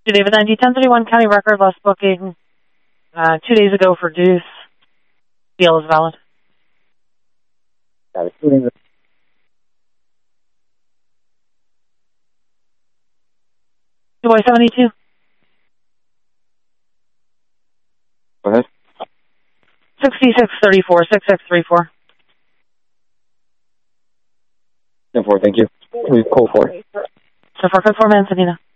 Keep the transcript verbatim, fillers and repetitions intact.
David ninety ten thirty-one County Record, last booking uh, two days ago for Deuce. Deal is valid. Got it. Two days. Two boy seventy-two. Go ahead. sixty-six thirty-four, six six three four. ten four, thank you. Code four. So for code four, Manzanita.